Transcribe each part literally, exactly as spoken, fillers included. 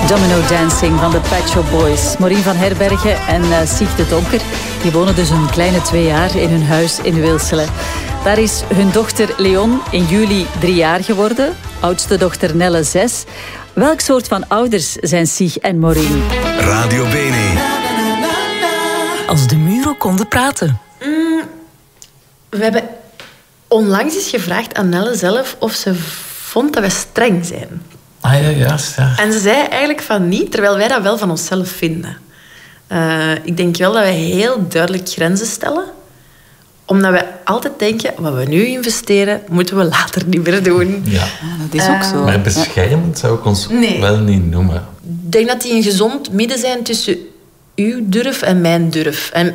Domino Dancing van de Pet Shop Boys. Maureen van Herbergen en uh, Sieg de Donker die wonen dus een kleine twee jaar in hun huis in Wilselen. Daar is hun dochter Leon in juli drie jaar geworden. Oudste dochter Nelle zes. Welk soort van ouders zijn Sieg en Maureen? Radio Bene. Als de muren konden praten. Mm, we hebben onlangs eens gevraagd aan Nelle zelf of ze vond dat wij streng zijn. Ah ja, juist. Ja. En ze zei eigenlijk van niet, terwijl wij dat wel van onszelf vinden. Uh, ik denk wel dat wij heel duidelijk grenzen stellen. Omdat wij altijd denken, wat we nu investeren, moeten we later niet meer doen. Ja, ja dat is ook uh, zo. Maar beschermend zou ik ons nee. wel niet noemen. Ik denk dat die een gezond midden zijn tussen uw durf en mijn durf. En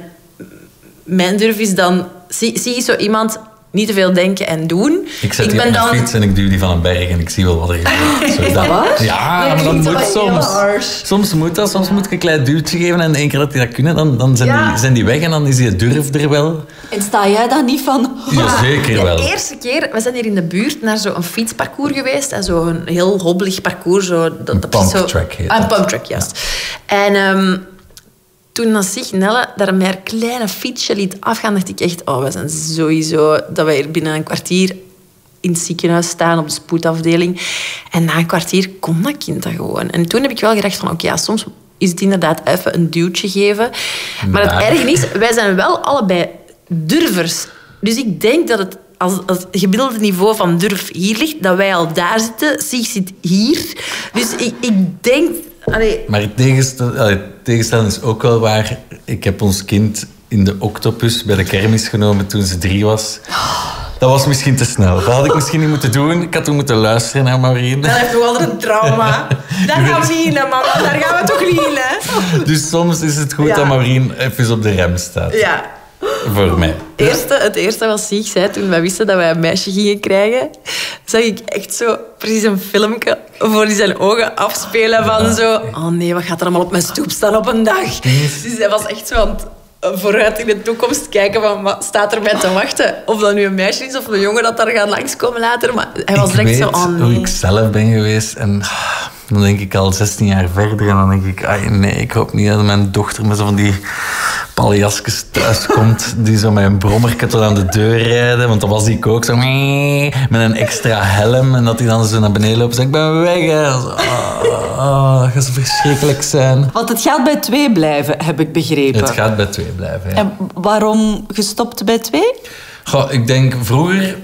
mijn durf is dan... Zie, zie je zo iemand... Niet te veel denken en doen. Ik zet ik die ben op mijn dan... fiets en ik duw die van een berg en ik zie wel wat er gebeurt. Is dat waar? Ja, dat maar dan moet soms. Soms moet dat. Soms moet ik een klein duwtje geven en één keer dat die dat kunnen, dan, dan zijn, ja. die, zijn die weg en dan is die durf er wel. En sta jij daar niet van? Ja, zeker wel. De eerste keer, we zijn hier in de buurt naar zo'n fietsparcours geweest. En zo'n heel hobbelig parcours. Zo, dat, een dat pumptrack heet ah, dat. Een pumptrack, juist. Ja. En... Um, toen dan zich Nelle daar met haar kleine fietsje liet afgaan, dacht ik echt, oh, we zijn sowieso dat wij hier binnen een kwartier in het ziekenhuis staan, op de spoedafdeling. En na een kwartier kon dat kind dat gewoon. En toen heb ik wel gedacht van, oké, okay, ja, soms is het inderdaad even een duwtje geven. Maar het erge is, wij zijn wel allebei durvers. Dus ik denk dat het als, als het gemiddelde niveau van durf hier ligt, dat wij al daar zitten, Sig zit hier. Dus ik, ik denk... Allee. Maar het tegenstel, allee, tegenstelling is ook wel waar. Ik heb ons kind in de Octopus bij de kermis genomen toen ze drie was. Dat was misschien te snel. Dat had ik misschien niet moeten doen. Ik had toen moeten luisteren naar Maureen. Dat heeft nog altijd een trauma. Daar gaan we niet in, mama. Daar gaan we toch niet in, hè? Dus soms is het goed ja. dat Maureen even op de rem staat. Ja. Voor mij. Het eerste, het eerste wat Sieg zei toen wij wisten dat wij een meisje gingen krijgen, zag ik echt zo precies een filmpje voor die zijn ogen afspelen van ja. zo... Oh nee, wat gaat er allemaal op mijn stoep staan op een dag? Dus hij was echt zo aan het vooruit in de toekomst kijken van wat staat er mij te wachten? Of dat nu een meisje is of een jongen dat daar gaat langskomen later. Maar hij was ik direct weet zo... Oh nee. hoe ik zelf ben geweest en... Dan denk ik al zestien jaar verder en dan denk ik... Ay, nee, ik hoop niet dat mijn dochter met zo van die paljaskes thuis komt die zo met een brommerke tot aan de deur rijden. Want dan was die ook zo... Met een extra helm en dat die dan zo naar beneden loopt en zegt, ik ben weg. Hè. Zo, oh, oh, dat gaat zo verschrikkelijk zijn. Want het gaat bij twee blijven, heb ik begrepen. Het gaat bij twee blijven, ja. En waarom gestopt bij twee? Goh, ik denk vroeger...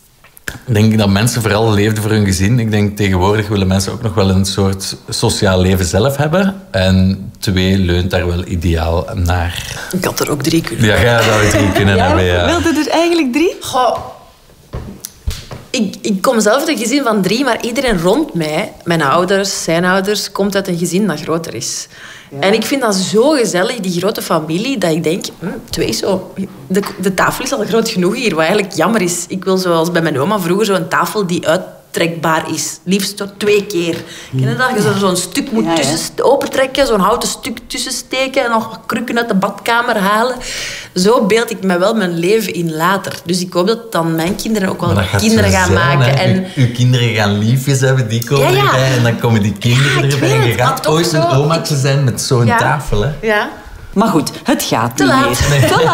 Ik denk dat mensen vooral leefden voor hun gezin. Ik denk tegenwoordig willen mensen ook nog wel een soort sociaal leven zelf hebben. En twee leunt daar wel ideaal naar. Ik had er ook drie kunnen. Ja, jij zou er drie kunnen ja, hebben, ja. Wilde er eigenlijk drie? Goh, ik, ik kom zelf uit een gezin van drie, maar iedereen rond mij, mijn ouders, zijn ouders, komt uit een gezin dat groter is. Ja. En ik vind dat zo gezellig, die grote familie, dat ik denk, hm, twee zo... De, de tafel is al groot genoeg hier, wat eigenlijk jammer is. Ik wil zoals bij mijn oma vroeger zo'n tafel die uittrekbaar is. Liefst tot twee keer. Ken je dat? Je zo, zo'n stuk moet ja, ja. tussen opentrekken, zo'n houten stuk tussensteken en nog wat krukken uit de badkamer halen. Zo beeld ik me wel mijn leven in later. Dus ik hoop dat dan mijn kinderen ook wel kinderen gaan zijn, maken. En... U, uw kinderen gaan liefjes hebben, die komen ja, ja. erbij en dan komen die kinderen ja, erbij. En je gaat ooit een omaatje zijn met zo'n ja. tafel, hè? Ja. Maar goed, het gaat Te niet laat. meer. Nee. Te laat.